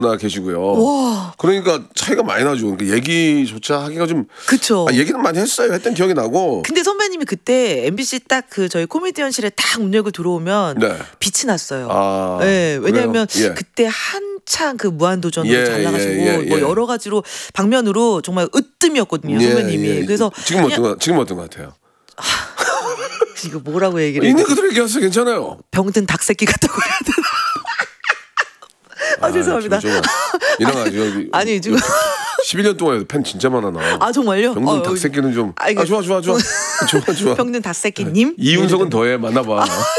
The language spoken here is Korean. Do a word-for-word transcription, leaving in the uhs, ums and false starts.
나 계시고요. 와. 그러니까 차이가 많이 나죠. 그러니까 얘기조차 하기가 좀. 그쵸. 아, 얘기는 많이 했어요. 했던 기억이 나고. 근데 선배님이 그때 엠비씨 딱 그 저희 코미디언실에 딱 문 열고 들어오면 네. 빛이 났어요. 아, 네, 왜냐하면 예. 그때 한창 그 무한도전으로 예, 잘 나가시고 예, 예, 뭐 예. 여러 가지로 방면으로 정말 으뜸이었거든요. 예, 선배님이. 예. 그래서 지금 어떤 거, 지금 어떤 것 같아요? 이거 뭐라고 얘기를 있는 그대로 얘기하세요. 괜찮아요. 병든 닭새끼 같다고 해야 되나? 아, 죄송합니다. 일어나 여기. 아니 지금 십일 년 동안 팬 진짜 많아 나. 아 정말요? 병든 어, 닭새끼는 좀. 아, 이거- 아 좋아 좋아 좋아. 좋아 좋아. 병든 닭새끼님. 이윤석은 더해 만나봐.